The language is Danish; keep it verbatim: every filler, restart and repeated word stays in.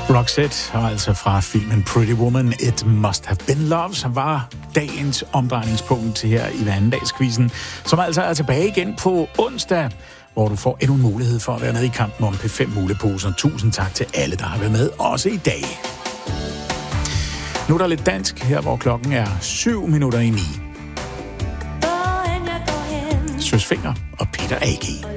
Roxette, og altså fra filmen Pretty Woman, It Must Have Been Love, som var dagens omdrejningspunkt her i hverandagskvisten, som altså er tilbage igen på onsdag, hvor du får endnu en mulighed for at være med i kampen om P fem muleposer. Tusind tak til alle, der har været med, også i dag. Nu er der lidt dansk her, hvor klokken er syv minutter i ni. Søs Fenger og Peter A G.